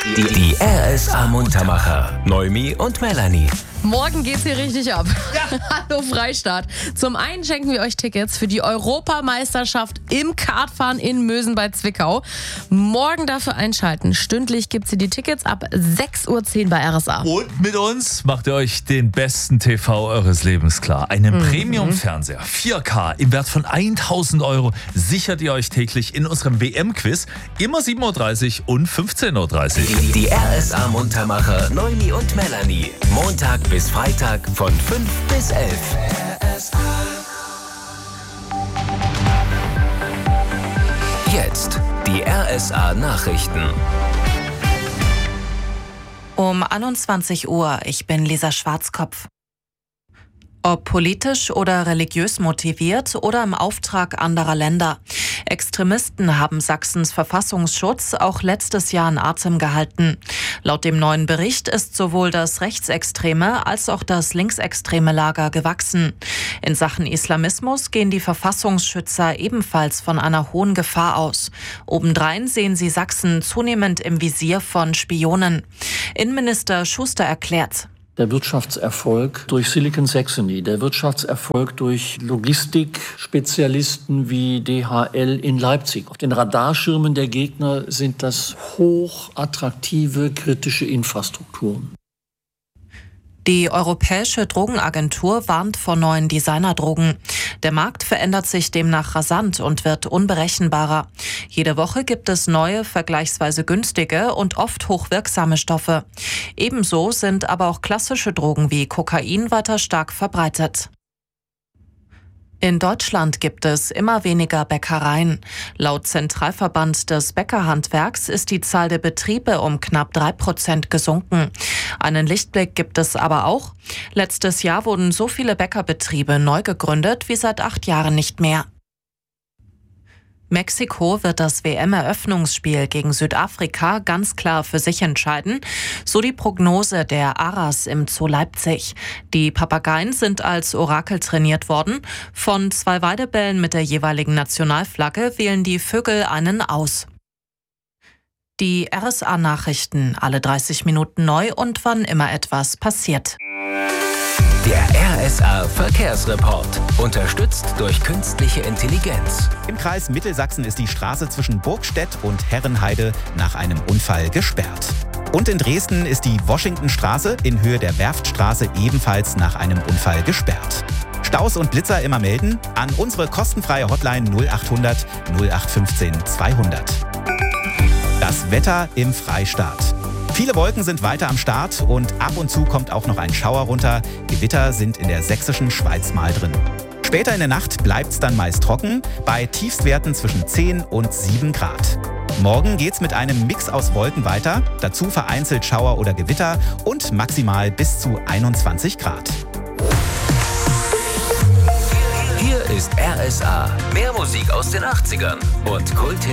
Die RSA Muntermacher. Noemi und Melanie. Morgen geht's hier richtig ab. Ja. Hallo Freistaat. Zum einen schenken wir euch Tickets für die Europameisterschaft im Kartfahren in Mösen bei Zwickau. Morgen dafür einschalten. Stündlich gibt's hier die Tickets ab 6:10 Uhr bei RSA. Und mit uns macht ihr euch den besten TV eures Lebens klar. Einen Premium-Fernseher 4K im Wert von 1.000 Euro sichert ihr euch täglich in unserem WM-Quiz. Immer 7:30 Uhr und 15:30 Uhr. Die RSA Muntermacher Noemi und Melanie. Montag bis Freitag von 5 bis 11. Jetzt die RSA Nachrichten. Um 21 Uhr, ich bin Lisa Schwarzkopf. Ob politisch oder religiös motiviert oder im Auftrag anderer Länder. Extremisten haben Sachsens Verfassungsschutz auch letztes Jahr in Atem gehalten. Laut dem neuen Bericht ist sowohl das rechtsextreme als auch das linksextreme Lager gewachsen. In Sachen Islamismus gehen die Verfassungsschützer ebenfalls von einer hohen Gefahr aus. Obendrein sehen sie Sachsen zunehmend im Visier von Spionen. Innenminister Schuster erklärt: Der Wirtschaftserfolg durch Silicon Saxony, der Wirtschaftserfolg durch Logistikspezialisten wie DHL in Leipzig. Auf den Radarschirmen der Gegner sind das hochattraktive kritische Infrastrukturen. Die Europäische Drogenagentur warnt vor neuen Designerdrogen. Der Markt verändert sich demnach rasant und wird unberechenbarer. Jede Woche gibt es neue, vergleichsweise günstige und oft hochwirksame Stoffe. Ebenso sind aber auch klassische Drogen wie Kokain weiter stark verbreitet. In Deutschland gibt es immer weniger Bäckereien. Laut Zentralverband des Bäckerhandwerks ist die Zahl der Betriebe um knapp 3% gesunken. Einen Lichtblick gibt es aber auch. Letztes Jahr wurden so viele Bäckerbetriebe neu gegründet wie seit 8 Jahren nicht mehr. Mexiko wird das WM-Eröffnungsspiel gegen Südafrika ganz klar für sich entscheiden, so die Prognose der Aras im Zoo Leipzig. Die Papageien sind als Orakel trainiert worden. Von 2 Weidebällen mit der jeweiligen Nationalflagge wählen die Vögel einen aus. Die RSA-Nachrichten, alle 30 Minuten neu und wann immer etwas passiert. Der RSA Verkehrsreport. Unterstützt durch künstliche Intelligenz. Im Kreis Mittelsachsen ist die Straße zwischen Burgstedt und Herrenheide nach einem Unfall gesperrt. Und in Dresden ist die Washingtonstraße in Höhe der Werftstraße ebenfalls nach einem Unfall gesperrt. Staus und Blitzer immer melden an unsere kostenfreie Hotline 0800 0815 200. Das Wetter im Freistaat. Viele Wolken sind weiter am Start und ab und zu kommt auch noch ein Schauer runter. Gewitter sind in der sächsischen Schweiz mal drin. Später in der Nacht bleibt es dann meist trocken, bei Tiefstwerten zwischen 10 und 7 Grad. Morgen geht's mit einem Mix aus Wolken weiter, dazu vereinzelt Schauer oder Gewitter und maximal bis zu 21 Grad. Hier ist RSA. Mehr Musik aus den 80ern und Kult